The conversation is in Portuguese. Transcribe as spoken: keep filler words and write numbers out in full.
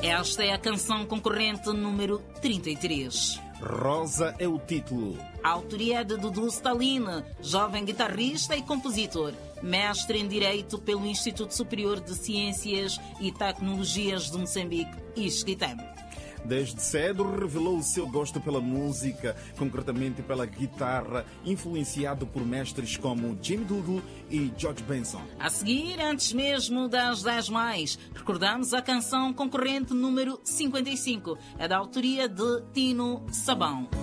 Esta é a canção concorrente número trinta e três. Rosa é o título. A autoria é de Dudu Stalin, jovem guitarrista e compositor, mestre em Direito pelo Instituto Superior de Ciências e Tecnologias de Moçambique, I S C T E M. Desde cedo revelou o seu gosto pela música, concretamente pela guitarra, influenciado por mestres como Jimmy Doodle e George Benson. A seguir, antes mesmo das dez mais, recordamos a canção concorrente número cinquenta e cinco, é da autoria de Tino Sabão.